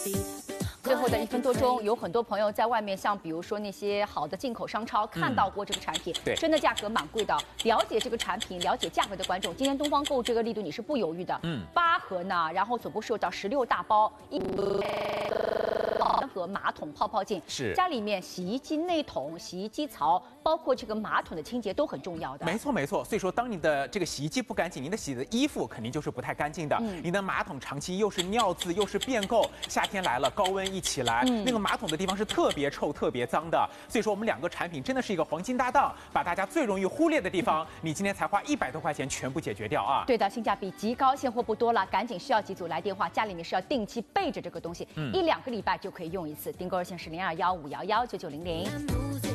最后的1分多钟，有很多朋友在外面，像比如说那些好的进口商超看到过这个产品， 对， 真的价格蛮贵的。了解这个产品、了解价格的观众，今天东方购这个力度你是不犹豫的。8盒呢，然后总共是有到16大包，和马桶泡泡镜是家里面洗衣机内桶、洗衣机槽，包括这个马桶的清洁都很重要的。 没错没错，所以说当你的这个洗衣机不干净，您的洗的衣服肯定就是不太干净的。您的马桶长期又是尿渍又是便垢，夏天来了高温一起来，那个马桶的地方是特别臭特别脏的。所以说我们2个产品真的是一个黄金搭档，把大家最容易忽略的地方，你今天才花100多块钱全部解决掉啊！ 对的，性价比极高，现货不多了，赶紧需要几组来电话，家里面是要定期备着这个东西，1-2个礼拜就可以用一次。订购热线是0215119900。